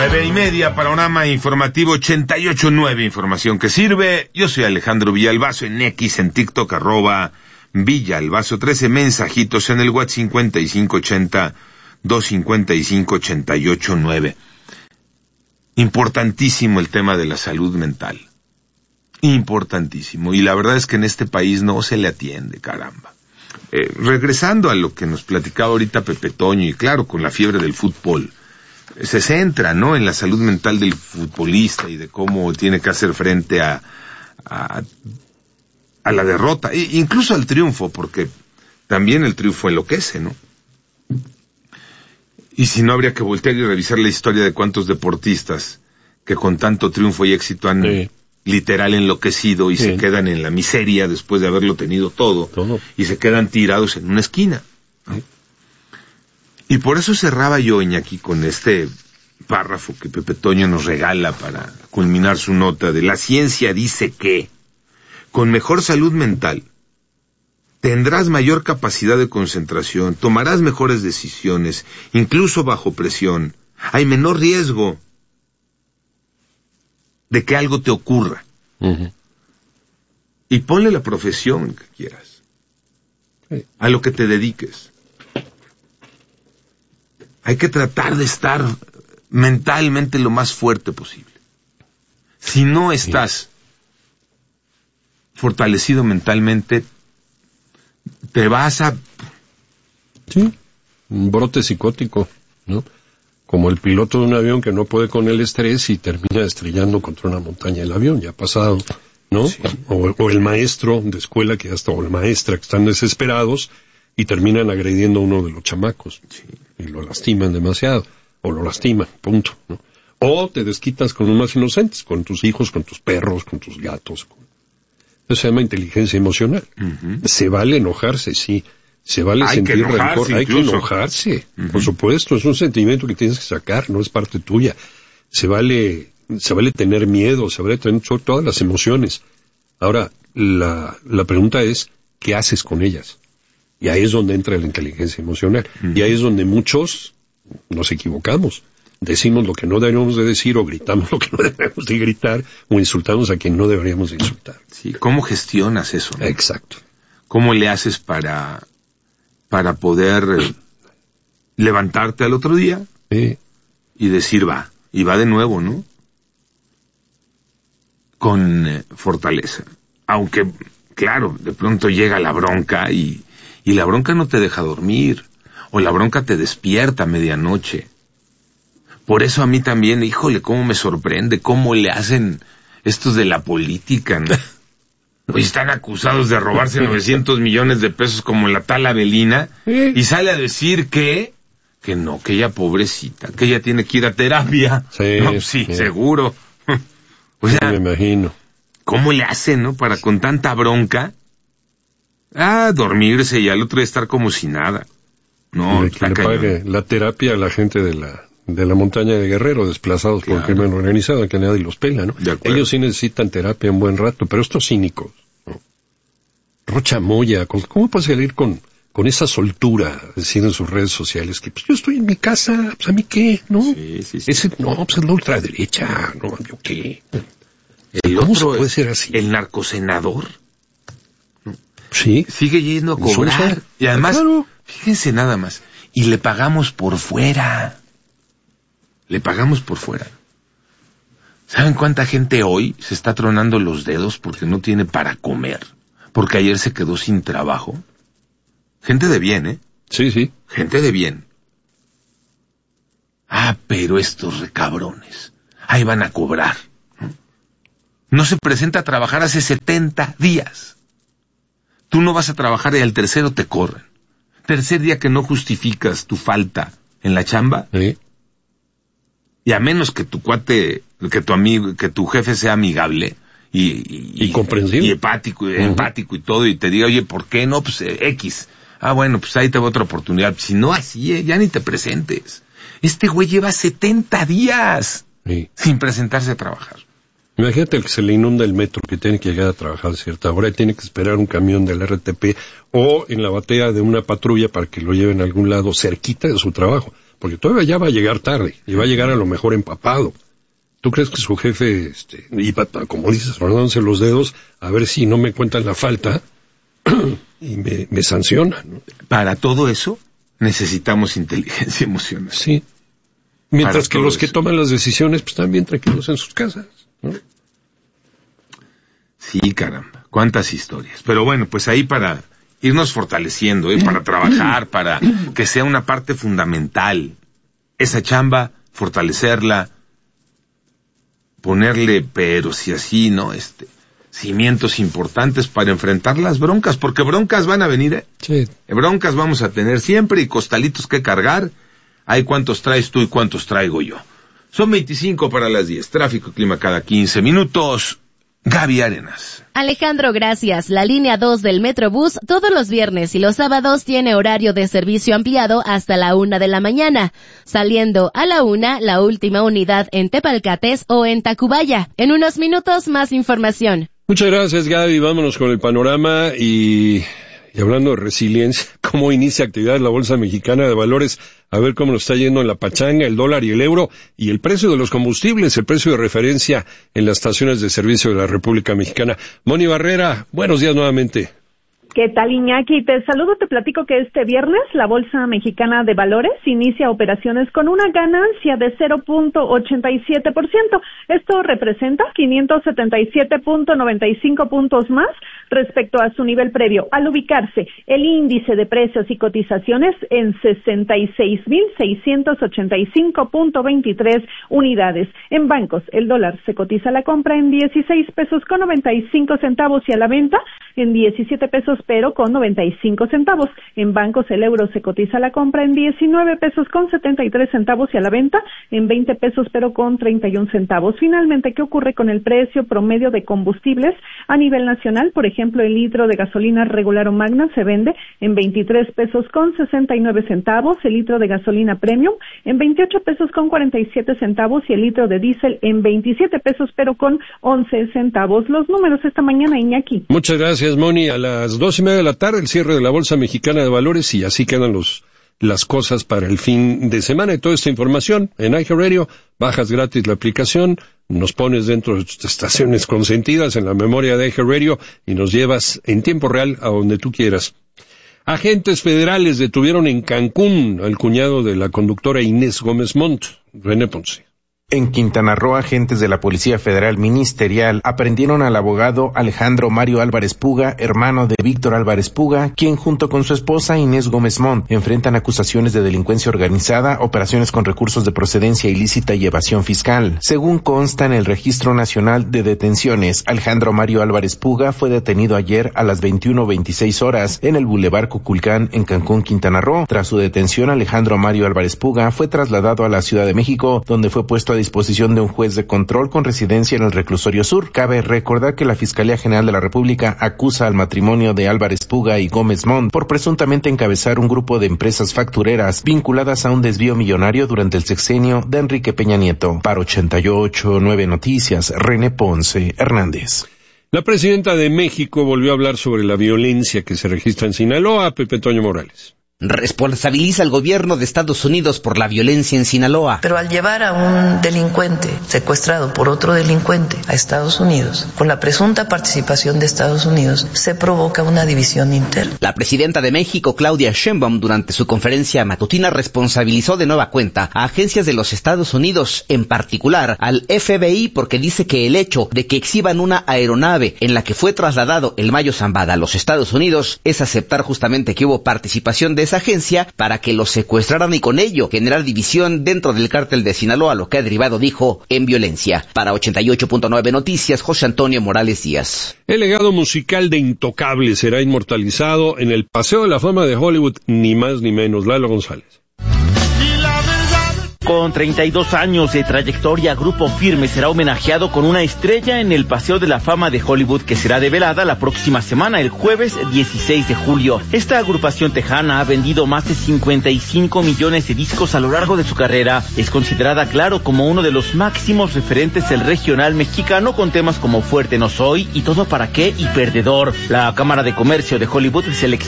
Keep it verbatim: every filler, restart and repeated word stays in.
Nueve y media, panorama informativo ochenta y ocho nueve, información que sirve. Yo soy Alejandro Villalbazo en X, en TikTok, arroba Villalbazo trece, mensajitos en el WhatsApp cincuenta y cinco ochenta, doscientos cincuenta y cinco, ochenta y ocho nueve. Importantísimo el tema de la salud mental. Importantísimo. Y la verdad es que en este país no se le atiende, caramba. Eh, regresando a lo que nos platicaba ahorita Pepe Toño, y claro, con la fiebre del fútbol, se centra, ¿no?, en la salud mental del futbolista y de cómo tiene que hacer frente a, a, a la derrota, e incluso al triunfo, porque también el triunfo enloquece, ¿no? Y si no, habría que voltear y revisar la historia de cuántos deportistas que con tanto triunfo y éxito han sí. literal enloquecido y sí. se quedan en la miseria después de haberlo tenido todo, todo. y se quedan tirados en una esquina, ¿no? Sí. Y por eso cerraba yo, Iñaki, con este párrafo que Pepe Toño nos regala para culminar su nota de la ciencia dice que con mejor salud mental tendrás mayor capacidad de concentración, tomarás mejores decisiones, incluso bajo presión, hay menor riesgo de que algo te ocurra. Uh-huh. Y ponle la profesión que quieras, sí. a lo que te dediques. Hay que tratar de estar mentalmente lo más fuerte posible. Si no estás sí. fortalecido mentalmente, te vas a... Sí, un brote psicótico, ¿no? Como el piloto de un avión que no puede con el estrés y termina estrellando contra una montaña el avión, ya ha pasado, ¿no? Sí. O, o el maestro de escuela que hasta, o la maestra que están desesperados y terminan agrediendo a uno de los chamacos. Sí. Y lo lastiman demasiado, o lo lastiman, punto, ¿no? O te desquitas con los más inocentes, con tus hijos, con tus perros, con tus gatos. Con... Eso se llama inteligencia emocional. Uh-huh. Se vale enojarse, sí. Se vale hay sentir rencor, hay que enojarse. Uh-huh. Por supuesto, es un sentimiento que tienes que sacar, no es parte tuya. Se vale, se vale tener miedo, se vale tener todas las emociones. Ahora, la, la pregunta es, ¿qué haces con ellas? Y ahí es donde entra la inteligencia emocional. Uh-huh. Y ahí es donde muchos nos equivocamos. Decimos lo que no deberíamos de decir, o gritamos lo que no deberíamos de gritar, o insultamos a quien no deberíamos de insultar. Sí, ¿cómo gestionas eso, no? Exacto. ¿Cómo le haces para, para poder eh, levantarte al otro día? Sí. Y decir, va, y va de nuevo, ¿no? Con eh, fortaleza. Aunque, claro, de pronto llega la bronca y... Y la bronca no te deja dormir, o la bronca te despierta a medianoche. Por eso a mí también, híjole, cómo me sorprende, cómo le hacen estos de la política, ¿no? Hoy están acusados de robarse novecientos millones de pesos como la tal Avelina, y sale a decir que, que no, que ella pobrecita, que ella tiene que ir a terapia. Sí, no, sí, sí. seguro. O sea, sí, me imagino. ¿Cómo le hacen, no? Para con tanta bronca... Ah, dormirse y al otro día estar como si nada. No, que le pague la terapia a la gente de la de la montaña de Guerrero, desplazados claro. por el crimen organizado, que nadie los pela, ¿no? Ellos sí necesitan terapia un buen rato, pero estos cínicos, ¿no? Rocha Moya, ¿cómo puede salir con, con esa soltura, diciendo en sus redes sociales que pues yo estoy en mi casa, pues a mí qué, ¿no? Sí, sí, sí. Ese, no, pues es la ultraderecha, no, yo qué. El ¿Cómo otro puede ser así? El narcosenador. Sí. Sigue yendo a cobrar. Y además, claro. fíjense nada más, y le pagamos por fuera. Le pagamos por fuera. ¿Saben cuánta gente hoy se está tronando los dedos porque no tiene para comer? Porque ayer se quedó sin trabajo. Gente de bien, ¿eh? Sí, sí. Gente de bien. Ah, pero estos recabrones, ahí van a cobrar. ¿No? No se presenta a trabajar hace setenta días. Tú no vas a trabajar y al tercero te corren. Tercer día que no justificas tu falta en la chamba. Sí. Y a menos que tu cuate, que tu amigo, que tu jefe sea amigable y, y, y comprensivo y empático, y uh-huh. empático y todo, y te diga, oye, ¿por qué no? Pues eh, X. Ah, bueno, pues ahí te va otra oportunidad. Si no así, eh, ya ni te presentes. Este güey lleva setenta días sí. sin presentarse a trabajar. Imagínate que se le inunda el metro, que tiene que llegar a trabajar a cierta hora y tiene que esperar un camión del R T P o en la batea de una patrulla para que lo lleven a algún lado cerquita de su trabajo. porque todavía ya va a llegar tarde, y va a llegar a lo mejor empapado. ¿Tú crees que su jefe, este, iba, como dices, rodándose los dedos, a ver si no me cuentan la falta y me, me sancionan, ¿no? Para todo eso necesitamos inteligencia emocional. Sí. Mientras que los que eso. toman las decisiones pues están bien tranquilos en sus casas, ¿no? Sí, caramba, cuántas historias. Pero bueno, pues ahí para irnos fortaleciendo, ¿eh? Para trabajar, para que sea una parte fundamental. Esa chamba, fortalecerla, ponerle, pero si así, ¿no? Este, cimientos importantes para enfrentar las broncas, porque broncas van a venir, ¿eh? Sí. Broncas vamos a tener siempre y costalitos que cargar. Hay cuántos traes tú y cuántos traigo yo. Son veinticinco para las diez. Tráfico y clima cada quince minutos. Gaby Arenas. Alejandro, gracias. La línea dos del Metrobús todos los viernes y los sábados tiene horario de servicio ampliado hasta la una de la mañana, saliendo a la una la última unidad en Tepalcates o en Tacubaya. En unos minutos más información. Muchas gracias, Gaby. Vámonos con el panorama y... Y hablando de resiliencia, ¿cómo inicia actividad la Bolsa Mexicana de Valores? A ver cómo nos está yendo en la pachanga, el dólar y el euro, y el precio de los combustibles, el precio de referencia en las estaciones de servicio de la República Mexicana. Moni Barrera, buenos días nuevamente. ¿Qué tal, Iñaki? Te saludo, te platico que este viernes la Bolsa Mexicana de Valores inicia operaciones con una ganancia de cero punto ochenta y siete por ciento. Esto representa quinientos setenta y siete punto noventa y cinco puntos más respecto a su nivel previo, al ubicarse el índice de precios y cotizaciones en sesenta y seis mil seiscientos ochenta y cinco punto veintitrés unidades. En bancos, el dólar se cotiza a la compra en dieciséis pesos con noventa y cinco centavos y a la venta en diecisiete pesos pero con noventa y cinco centavos. En bancos el euro se cotiza a la compra en diecinueve pesos con setenta y tres centavos y a la venta en veinte pesos pero con treinta y un centavos. Finalmente, ¿qué ocurre con el precio promedio de combustibles a nivel nacional? Por ejemplo, el litro de gasolina regular o magna se vende en veintitrés pesos con sesenta y nueve centavos, el litro de gasolina premium en veintiocho pesos con cuarenta y siete centavos y el litro de diésel en veintisiete pesos pero con once centavos. Los números esta mañana, Iñaki. Muchas gracias, Moni. A las dos y media de la tarde, el cierre de la Bolsa Mexicana de Valores, y así quedan los las cosas para el fin de semana. Y toda esta información en iHeartRadio, bajas gratis la aplicación, nos pones dentro de tus estaciones consentidas en la memoria de iHeartRadio y nos llevas en tiempo real a donde tú quieras. Agentes federales detuvieron en Cancún al cuñado de la conductora Inés Gómez Montt. René Ponce. En Quintana Roo, agentes de la Policía Federal Ministerial aprendieron al abogado Alejandro Mario Álvarez Puga, hermano de Víctor Álvarez Puga, quien junto con su esposa Inés Gómez Montt enfrentan acusaciones de delincuencia organizada, operaciones con recursos de procedencia ilícita y evasión fiscal. Según consta en el Registro Nacional de Detenciones, Alejandro Mario Álvarez Puga fue detenido ayer a las veintiuno veintiséis horas en el Boulevard Cuculcán en Cancún, Quintana Roo. Tras su detención, Alejandro Mario Álvarez Puga fue trasladado a la Ciudad de México, donde fue puesto a disposición de un juez de control con residencia en el Reclusorio Sur. Cabe recordar que la Fiscalía General de la República acusa al matrimonio de Álvarez Puga y Gómez Montt por presuntamente encabezar un grupo de empresas factureras vinculadas a un desvío millonario durante el sexenio de Enrique Peña Nieto. Para ochenta y ocho punto nueve Noticias, René Ponce Hernández. La presidenta de México volvió a hablar sobre la violencia que se registra en Sinaloa. Pepe Toño Morales. Responsabiliza al gobierno de Estados Unidos por la violencia en Sinaloa. Pero al llevar a un delincuente secuestrado por otro delincuente a Estados Unidos, con la presunta participación de Estados Unidos, se provoca una división interna. La presidenta de México, Claudia Sheinbaum, durante su conferencia matutina responsabilizó de nueva cuenta a agencias de los Estados Unidos, en particular al F B I, porque dice que el hecho de que exhiban una aeronave en la que fue trasladado el Mayo Zambada a los Estados Unidos es aceptar justamente que hubo participación de esa agencia para que los secuestraran y con ello generar división dentro del cártel de Sinaloa, lo que ha derivado, dijo, en violencia. Para ochenta y ocho punto nueve Noticias, José Antonio Morales Díaz. El legado musical de Intocable será inmortalizado en el Paseo de la Fama de Hollywood, ni más ni menos. Lalo González. Con treinta y dos años de trayectoria, Grupo Firme será homenajeado con una estrella en el Paseo de la Fama de Hollywood, que será develada la próxima semana, el jueves dieciséis de julio. Esta agrupación tejana ha vendido más de cincuenta y cinco millones de discos a lo largo de su carrera. Es considerada, claro, como uno de los máximos referentes del regional mexicano, con temas como Fuerte No Soy y Todo Para Qué y Perdedor. La Cámara de Comercio de Hollywood selecciona